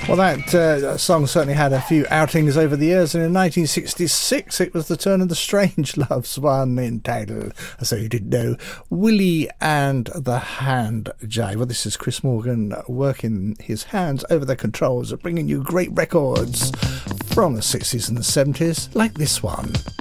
Well, that song certainly had a few outings over the years, and in 1966 it was the turn of the Strangeloves, one entitled, so you didn't know, Willie and the Hand Jive. Well, this is Chris Morgan working his hands over the controls, bringing you great records from the 60s and the 70s, like this one.